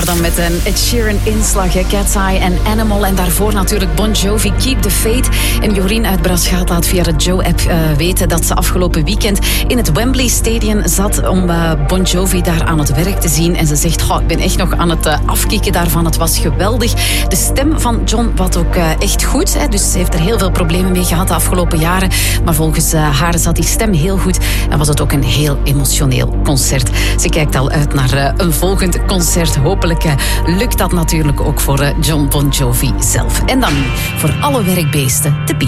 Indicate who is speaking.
Speaker 1: maar dan met een Ed Sheeran inslag, Cat's Eye en Animal. En daarvoor natuurlijk Bon Jovi, Keep the Faith. En Jorien uit Braschaat laat via de Joe-app weten dat ze afgelopen weekend in het Wembley Stadium zat om Bon Jovi daar aan het werk te zien. En ze zegt, ik ben echt nog aan het afkicken daarvan. Het was geweldig. De stem van John was ook echt goed. Hè? Dus ze heeft er heel veel problemen mee gehad de afgelopen jaren. Maar volgens haar zat die stem heel goed. En was het ook een heel emotioneel concert. Ze kijkt al uit naar een volgend concert. Hopelijk lukt dat natuurlijk ook voor John Bon Jovi zelf. En dan voor alle werkbeesten de